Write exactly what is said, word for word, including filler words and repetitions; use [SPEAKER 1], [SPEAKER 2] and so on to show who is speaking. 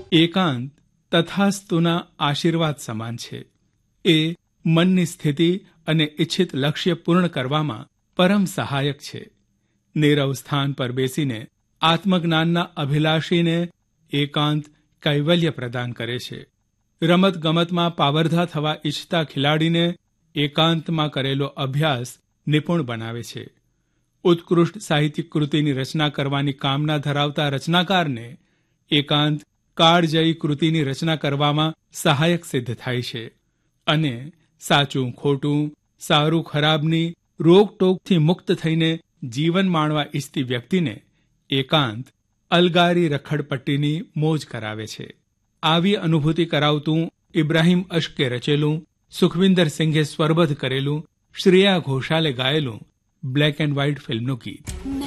[SPEAKER 1] એકાંત તથાસ્તુના આશીર્વાદ સમાન છે. એ મનની સ્થિતિ અને ઇચ્છિત લક્ષ્ય પૂર્ણ કરવામાં પરમ સહાયક છે. નીરવ સ્થાન પર બેસીને આત્મજ્ઞાનના અભિલાષીને એકાંત કૈવલ્ય પ્રદાન કરે છે. રમત ગમતમાં પાવરધા થવા ઈચ્છતા ખેલાડીને એકાંતમાં કરેલો અભ્યાસ નિપુણ બનાવે છે. ઉત્કૃષ્ટ સાહિત્યિક કૃતિની રચના કરવાની કામના ધરાવતા રચનાકારને એકાંત કાળજયી કૃતિની રચના કરવામાં સહાયક સિદ્ધ થાય છે. અને સાચું ખોટું, સારું ખરાબની રોકટોકથી મુક્ત થઈને જીવન માણવા ઈચ્છતી વ્યક્તિને એકાંત અલગારી રખડપટ્ટીની મોજ કરાવે છે. આવી અનુભૂતિ કરાવતું ઇબ્રાહિમ અશ્કે રચેલું, સુખવિન્દર સિંઘે સ્વરબદ્ધ કરેલું, શ્રેયા ઘોષાલે ગાયેલું બ્લેક એન્ડ વ્હાઇટ ફિલ્મનું ગીત.